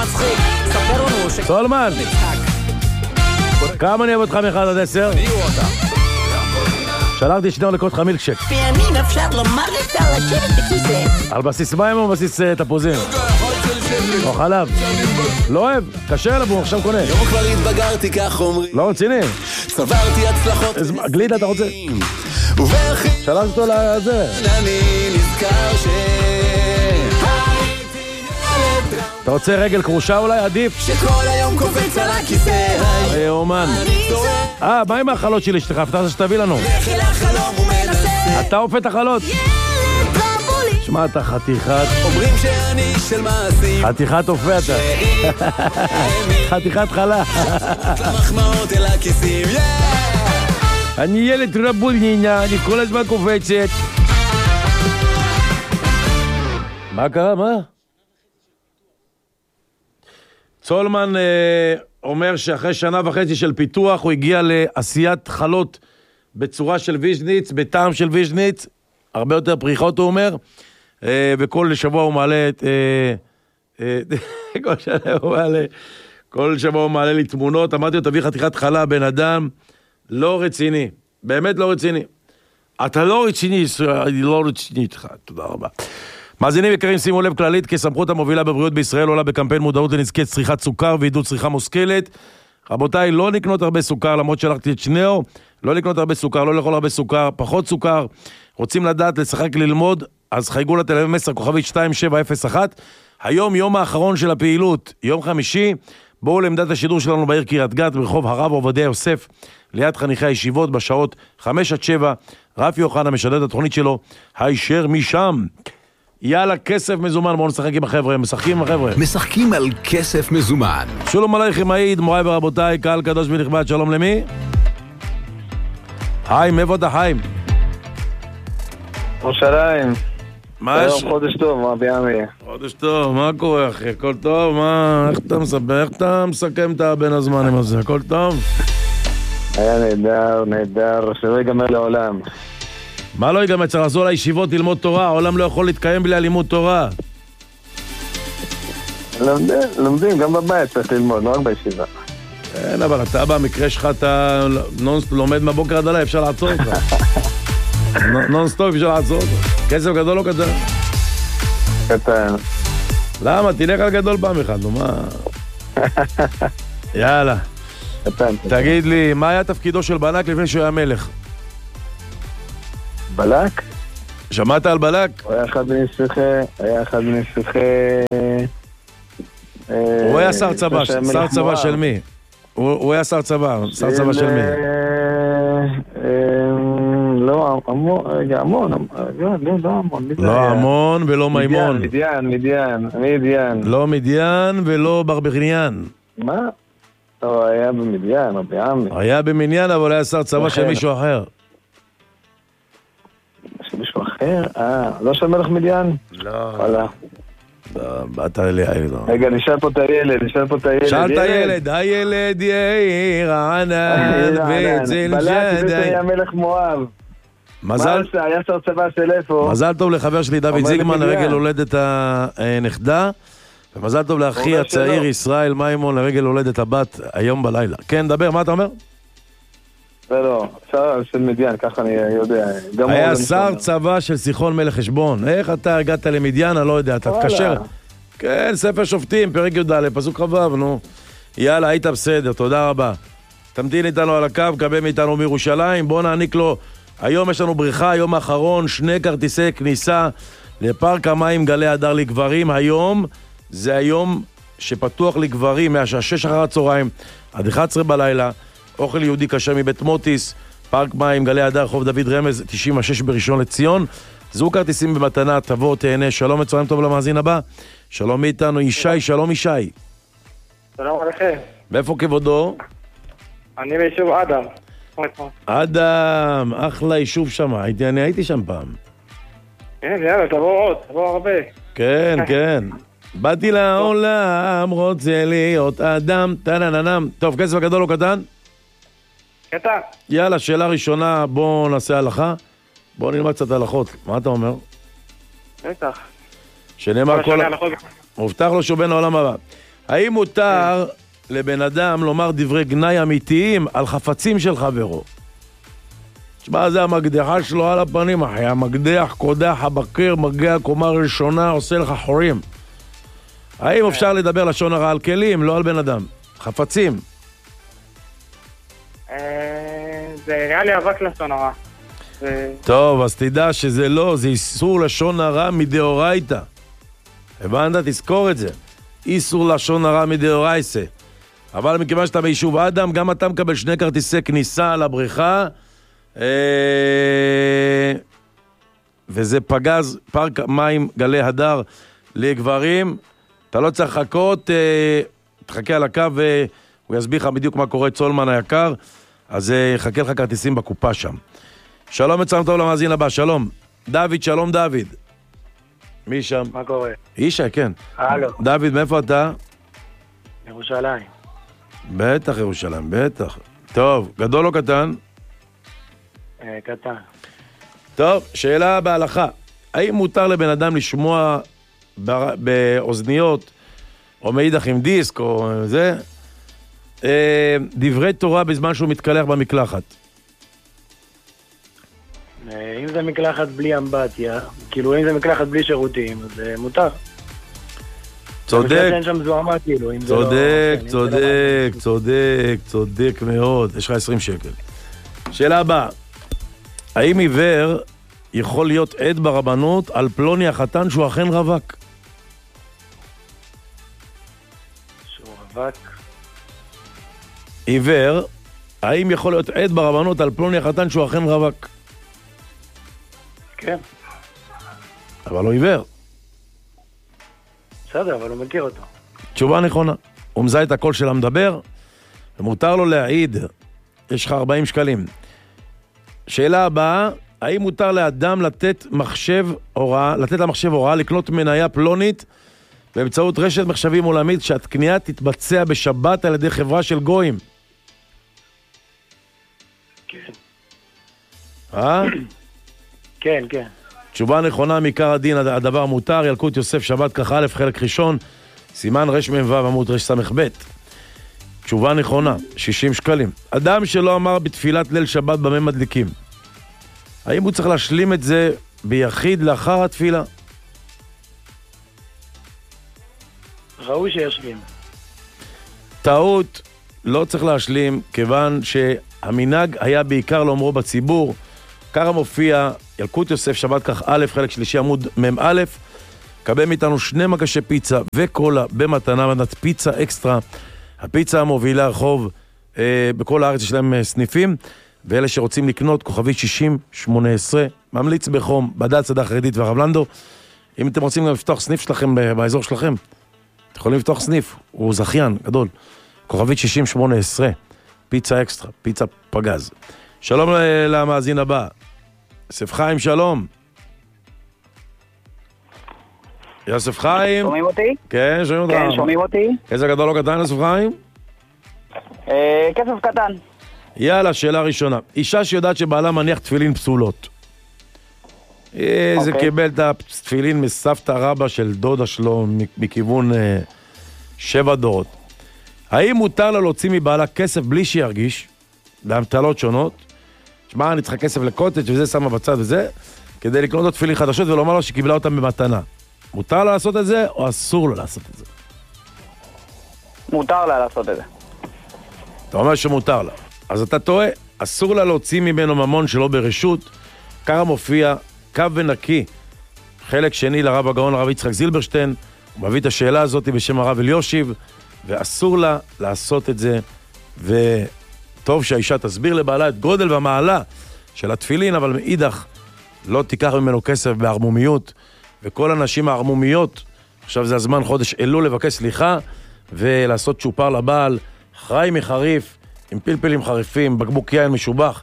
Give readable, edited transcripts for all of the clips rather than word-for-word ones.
מצחיק, ספר לנו ש... סולמן, כמה אני אוהב אותך מ-1 עד 10? שלחתי 2 דקות לך מילקשק. פעמים אפשר לומר לך לשבת בכיסא. על בסיס מים או בסיס תפוזים? או חלב? לא אוהב, קשה אליו, הוא עכשיו קונה. יום כבר התבגרתי, כך אומרים. לא רציני. צברתי הצלחות. גלידה אתה רוצה? שלחתי אותו לזה. אני נזכר אתה רוצה רגל קרושה אולי? עדיף? שכל היום קופץ על הכיסא. אומן. מה עם החלות שלי שתך? הבטחת שתביא לנו. לכי לחלום ומנסה. אתה אופה את החלות. שמע, אתה חתיכת... אומרים שאני של מעשים. חתיכת אופה אתה. חתיכת חלה. למחמאות אל הכיסים. אני ילד רבולינה, אני כל הזמן קופצת. מה קרה? מה? סולמן אומר שאחרי 1.5 שנה של פיתוח הוא הגיע לעשיית חלות בצורה של ויז'ניץ, בטעם של ויז'ניץ, הרבה יותר פריחות הוא אומר, וכל שבוע הוא מעלה את... כל שבוע הוא מעלה לי תמונות, אמרתי לו תביא חתיכת חלה, בן אדם לא רציני, באמת לא רציני. אתה לא רציני, אני לא רציני איתך, תודה רבה. מאזינים יקרים, שימו לב, כללית כסמכות המובילה בבריאות בישראל עולה בקמפיין מודעות לנזקי צריכת סוכר ועידוד צריכה מושכלת. רבותיי, לא לקנות הרבה סוכר, למרות שלחתי את שניאו, לא לקנות הרבה סוכר, לא לאכול הרבה סוכר, פחות סוכר. רוצים לדעת, לשחק, ללמוד, אז חייגו לתל מסר כוכבית 2701. היום יום האחרון של הפעילות, יום חמישי, בואו לעמדת השידור שלנו בעיר קריית גת, ברחוב הרב עובדיה יוסף, ליד חניכי הישיבות, בשעות 5-7. רפי יוחנה משדר את התוכנית שלו, הישר משם. יאללה, כסף מזומן, בואו נשחק עם החבר'ה, משחקים עם החבר'ה. משחקים על כסף מזומן. שלום עליכם, העיד, מוריי ורבותיי, קהל קדוש ונכבד, שלום למי? חיים, איפה אתה חיים? ירושלים. מה יש? חודש טוב, מה ביאמי? חודש טוב, מה קורה אחי? הכל טוב? מה? איך אתה מספר? איך אתה מסכם את הבן הזמנים הזה? הכל טוב? היה נהדר, נהדר, שלא ייגמר לעולם. מה לא ייגמר? צריך לעזור לישיבות ללמוד תורה, העולם לא יכול להתקיים בלי לימוד תורה. לומדים, גם בבית צריך ללמוד, לא רק בישיבה. כן, אבל אתה במקרה שלך, אתה לומד מהבוקר עד עליי, אפשר לעצור אותך. נונסטופ אפשר לעצור אותך. כסף גדול לא קטן? קטן. למה? תלך על גדול פעם אחד, נו מה? יאללה. קטן. תגיד לי, מה היה תפקידו של בלק לפני שהוא היה מלך? בלק? שמעת על בלק? הוא היה אחד מנסיכי... הוא היה שר צבא, שר צבא של מי? הוא היה שר צבא, שר צבא של מי? לא, המון, לא המון ולא מימון. מדיין. לא מדיין ולא ברבכניאן. מה? הוא היה במדיין, או בעמי. היה במניין, אבל היה שר צבא של מישהו אחר. של מישהו אחר? לא של מלך מדיין? לא. וואלה. באת אליה, לא. רגע, נשאל פה את הילד. שאל את הילד, הילד יאיר ענן ואצל בלק, זה ג'די. היה מלך מואב. מזל... מה היה שר צבא של איפה? מזל טוב לחבר שלי דוד זיגמן לרגל הולדת הנכדה, ומזל טוב לאחי הצעיר ישראל מימון לרגל הולדת הבת היום בלילה. כן, דבר, מה אתה אומר? לא, שר של מדיין, ככה אני יודע. היה שר צבא של סיחון מלך חשבון. איך אתה הגעת למדיין? אני לא יודע, אתה תקשר. כן, ספר שופטים, פרק י"ד, פסוק כ"ו, נו. יאללה, היית בסדר, תודה רבה. תמתין איתנו על הקו, קבל מאיתנו מירושלים, בוא נעניק לו. היום יש לנו בריכה, היום האחרון, 2 כרטיסי כניסה לפארק המים גלי הדר לגברים. היום זה היום שפתוח לגברים מהשעה 6 אחר הצהריים עד 11 בלילה. אוכל יהודי כשר מבית מוטיס, פארק מים גלי הדר, חוף דוד רמז 96 בראשון לציון. זו כרטיסים במתנה, תבוא, תהנה. שלום, מצוין טוב למאזין הבא. שלום איתנו, ישי, שלום ישי. שלום עליכם. מאיפה כבודו? אני ביישוב אדם. אדם, אחלה יישוב שם, אני הייתי שם פעם. כן, יאללה, תבוא עוד, תבוא הרבה. כן, כן. באתי לעולם, רוצה להיות אדם, טנננם. טוב, כסף גדול או קטן? קטן. יאללה, שאלה ראשונה, בואו נעשה הלכה. בואו נלמד קצת הלכות. מה אתה אומר? בטח. שנאמר כל... מובטח לו שהוא בן העולם הבא. האם מותר לבן אדם לומר דברי גנאי אמיתיים על חפצים של חברו? תשמע, זה המקדחה שלו על הפנים, אחי. המקדח, קודח, הבקר, מגיע קומה ראשונה, עושה לך חורים. האם אפשר לדבר לשון הרע על כלים, לא על בן אדם? חפצים. זה נראה לי אבק לשון הרע. טוב, אז תדע שזה לא, זה איסור לשון הרע מדאורייתא. הבנת? תזכור את זה. איסור לשון הרע מדאורייתא. אבל מכיוון שאתה ביישוב אדם, גם אתה מקבל 2 כרטיסי כניסה על הבריכה, וזה פגז, פארק מים גלי הדר לגברים. אתה לא צריך לחכות, תחכה על הקו והוא יסביר לך בדיוק מה קורה, צולמן היקר, אז יחכה לך כרטיסים בקופה שם. שלום וצלם טוב למאזין הבא, שלום. דוד, שלום דוד. מי שם? מה קורה? אישה, כן. הלו. דוד, מאיפה אתה? ירושלים. בטח ירושלים, בטח. טוב, גדול או קטן? קטן. טוב, שאלה בהלכה. האם מותר לבן אדם לשמוע באוזניות, או מאידך עם דיסק, או זה, דברי תורה בזמן שהוא מתקלח במקלחת? אם זה מקלחת בלי אמבטיה, כאילו אם זה מקלחת בלי שירותים, אז מותר. צודק. אין שם זוהמה, כאילו. צודק מאוד. יש לך 20 שקל. שאלה הבאה. האם עיוור יכול להיות עד ברבנות על פלוני החתן שהוא אכן רווק? שהוא רווק? עיוור, האם יכול להיות עד ברבנות על פלוני החתן שהוא אכן רווק? כן. אבל לא עיוור. בסדר, אבל הוא מכיר אותו. תשובה נכונה. הוא מזהה את הקול של המדבר, ומותר לו להעיד. יש לך 40 שקלים. שאלה הבאה, האם מותר לאדם לתת למחשב הוראה לקנות מניה פלונית באמצעות רשת מחשבים עולמית שהקנייה תתבצע בשבת על ידי חברה של גויים? כן. כן. תשובה נכונה, מעיקר הדין הדבר מותר. ילקוט יוסף שבת כ"א חלק ראשון, סימן רמ"ו עמוד רס"ב. תשובה נכונה, 60 שקלים. אדם שלא אמר בתפילת ליל שבת במה מדליקים, האם הוא צריך להשלים את זה ביחיד לאחר התפילה? ראוי שישלים. טעות, לא צריך להשלים, כיוון שהמנהג היה בעיקר לאומרו בציבור. ככה מופיע ילקוט יוסף שבת כ"א חלק שלישי עמוד מ"א. קבל מאיתנו 2 מגשי פיצה וקולה במתנה, מתנת פיצה אקסטרה. הפיצה המובילה רחוב, בכל הארץ יש להם סניפים, ואלה שרוצים לקנות כוכבית 6018, ממליץ בחום, בד"ץ צד"ל חרדית והרב לנדו. אם אתם רוצים גם לפתוח סניף שלכם באזור שלכם, אתם יכולים לפתוח סניף, הוא זכיין גדול. כוכבית 6018, פיצה אקסטרה, פיצה פגז. שלום למאזין הבא. יוסף חיים, שלום. יוסף חיים. שומעים אותי? כן, שומעים אותך. כן, שומעים אותי. איזה גדול או קטן, יוסף חיים? כסף קטן. יאללה, שאלה ראשונה. אישה שיודעת שבעלה מניח תפילין פסולות. זה קיבל את התפילין מסבתא רבא של דודה שלו מכיוון 7 דורות. האם מותר לה להוציא מבעלה כסף בלי שירגיש, בהמטלות שונות? שמע, אני צריכה כסף לקוטג' וזה שמה בצד וזה, כדי לקנות לו תפילין חדשות ולומר לו שקיבלה אותם במתנה. מותר לה לעשות את זה או אסור לה לעשות את זה? מותר לה לעשות את זה. אתה אומר שמותר לה. אז אתה טועה, אסור לה להוציא ממנו ממון שלא ברשות. ככה מופיע קו ונקי, חלק שני לרב הגאון הרב יצחק זילברשטיין. הוא מביא את השאלה הזאת בשם הרב אליושיב, ואסור לה לעשות את זה. וטוב שהאישה תסביר לבעלה את גודל והמעלה של התפילין, אבל מאידך לא תיקח ממנו כסף בערמומיות. וכל הנשים הערמומיות, עכשיו זה הזמן חודש אלול לבקש סליחה ולעשות צ'ופר לבעל, חי מחריף, עם פלפלים חריפים, בקבוק יין משובח,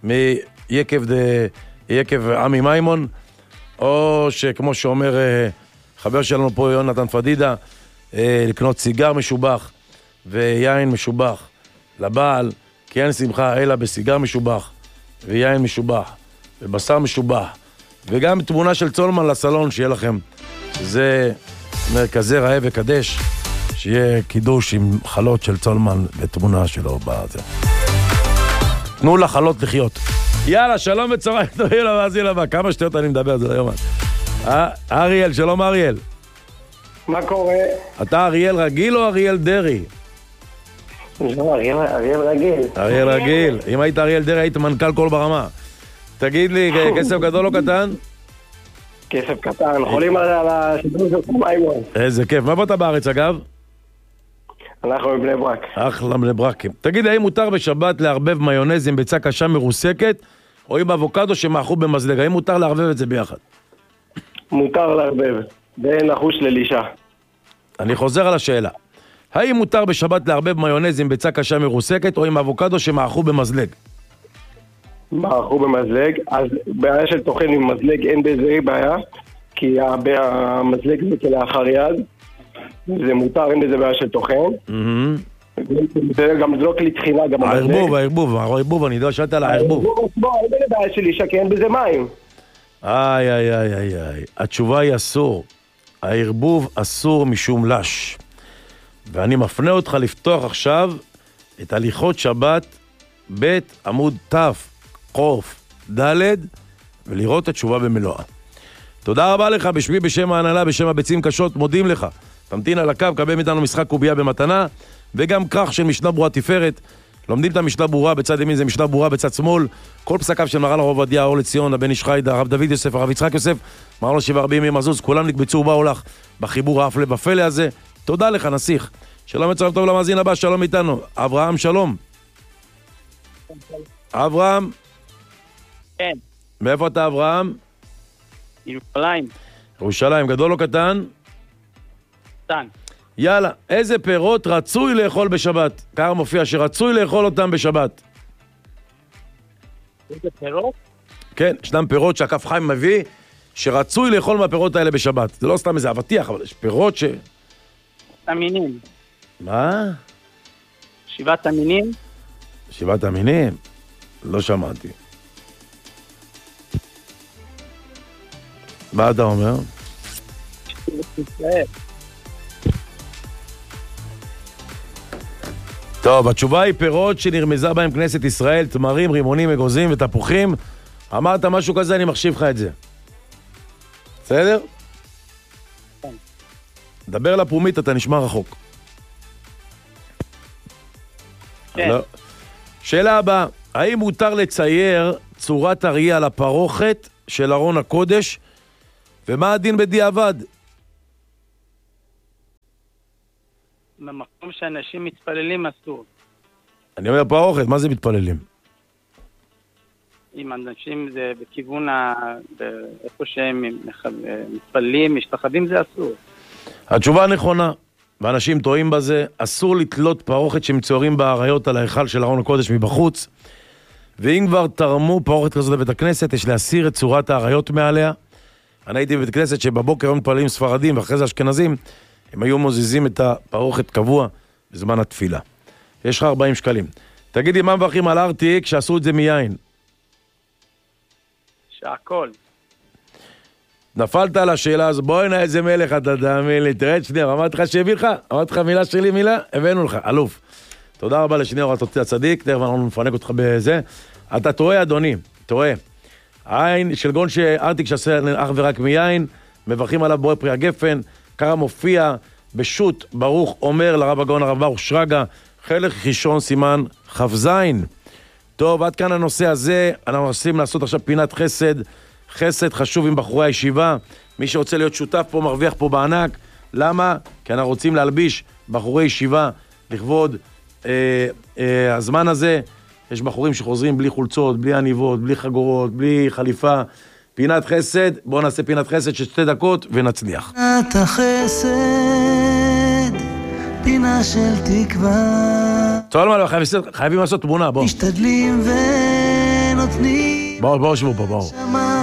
מיקב עמי מימון, או שכמו שאומר חבר שלנו פה יונתן פדידה, לקנות סיגר משובח ויין משובח לבעל, כי אין שמחה אלא בסיגר משובח ויין משובח ובשר משובח, וגם תמונה של צולמן לסלון שיהיה לכם. זה מרכזי ראה וקדש שיהיה קידוש עם חלות של צולמן בתמונה שלו בזה. תנו לחלות לחיות. יאללה, שלום וצהריים טובים למאזין הבא. כמה שטויות אני מדבר, זה לא יומן. אריאל, שלום אריאל. מה קורה? אתה אריאל רגיל או אריאל דרי? לא, אריאל רגיל. אריאל רגיל. אם היית אריאל דרי, היית מנכ"ל כל ברמה. תגיד לי, כסף גדול או קטן? כסף קטן, חולים על השידור של מימון. איזה כיף. מה באת בארץ, אגב? אנחנו מבני ברק. אחלה בני ברקים. תגיד, האם מותר בשבת לערבב מיונז עם ביצה קשה מרוסקת, או עם אבוקדו שמאכו במזלג? האם מותר לערבב את זה ביחד? מותר לערבב. זה נחוש ללישה. אני חוזר על השאלה. האם מותר בשבת לערבב מיונז עם ביצה קשה מרוסקת, או עם אבוקדו שמאכו במזלג? מאכו במזלג, אז בעיה של טוחן עם מזלג אין בזה בעיה, כי המזלג זה כלאחר יד, זה מותר, אין בזה בעיה של טוחן. זה גם לא כלי תחילה, גם המזלג. הערבוב, אני יודע שאלת על הערבוב. בוא, אין בזה בעיה של אישה, כי אין בזה מים. איי, התשובה היא אסור. הערבוב אסור משום לש. ואני מפנה אותך לפתוח עכשיו את הליכות שבת ב' עמוד ת' קוף ד' ולראות את התשובה במלואה. תודה רבה לך, בשמי, בשם ההנהלה, בשם הביצים קשות, מודים לך. תמתין על הקו, קבל מאיתנו משחק קובייה במתנה, וגם כך של משנה ברורה תפארת. לומדים את המשנה ברורה, בצד ימין זה משנה ברורה, בצד שמאל, כל פסקיו של מרן הרב עובדיה, אור לציון, הבן איש חיידה, הרב דוד יוסף, הרב יצחק יוסף, מרן לו 740 ימים מזוז, כולם נקבצו ובאו לך בחיבור האפלה בפלא הזה. תודה לך, נסיך. שלום וצהריים טוב למאזין הבא, שלום איתנו. אברהם, שלום. אברהם? כן. מאיפה אתה, אברהם? ירושלים. ירושלים, גדול או קטן? קטן. יאללה, איזה פירות רצוי לאכול בשבת? כך מופיע שרצוי לאכול אותם בשבת. איזה פירות? כן, ישנם פירות שהכף חיים מביא, שרצוי לאכול מהפירות האלה בשבת. זה לא סתם איזה אבטיח, אבל יש פירות ש... המינים. מה? 7 המינים? 7 המינים? לא שמעתי. מה אתה אומר? ישראל. טוב, התשובה היא פירות שנרמזה בהם כנסת ישראל, תמרים, רימונים, אגוזים ותפוחים. אמרת משהו כזה, אני מחשיב לך את זה. בסדר? כן. דבר לפרומית, אתה נשמע רחוק. כן. לא. שאלה הבאה, האם מותר לצייר צורת אריה על הפרוכת של ארון הקודש, ומה הדין בדיעבד? במקום שאנשים מתפללים אסור. אני אומר פרוכת, מה זה מתפללים? אם אנשים זה בכיוון איפה שהם מתפללים, משתחווים, זה אסור. התשובה נכונה, ואנשים טועים בזה. אסור לתלות פרוכת שמצוירים באריות על ההיכל של ארון הקודש מבחוץ, ואם כבר תרמו פרוכת כזאת לבית הכנסת, יש להסיר את צורת האריות מעליה. אני הייתי בבית כנסת שבבוקר הם מתפללים ספרדים ואחרי זה אשכנזים, הם היו מוזיזים את הפרוכת קבוע בזמן התפילה. יש לך 40 שקלים. תגידי, מה מברכים על ארטיק שעשו את זה מיין? שהכל. נפלת על השאלה הזו, בואי הנה איזה מלך אתה תאמין לי, תראה את שנייה, אמרתי לך שהביא לך, אמרתי לך מילה שלי מילה, הבאנו לך, אלוף. תודה רבה לשנייה, אתה תוציא הצדיק, תכף אנחנו נפנק אותך בזה. אתה טועה אדוני, טועה. העין של גון שארטיק שעשה אך ורק מיין, מברכים עליו בורא פרי הגפן, ככה מופיע בשו"ת ברוך אומר לרב הגאון הרב ברוך שרגא, חלק ראשון סימן כ"ז. טוב, עד כאן הנושא הזה, אנחנו רוצים לעשות עכשיו פינת חסד, חסד חשוב עם בחורי הישיבה, מי שרוצה להיות שותף פה מרוויח פה בענק, למה? כי אנחנו רוצים להלביש בחורי ישיבה לכבוד הזמן הזה, יש בחורים שחוזרים בלי חולצות, בלי עניבות, בלי חגורות, בלי חליפה, פינת חסד, בואו נעשה פינת חסד של 2 דקות ונצליח. פינת החסד, פינה של תקווה. צהלמן, חייבים לעשות תמונה, בואו. משתדלים ונותנים. בואו, שבו פה, בואו.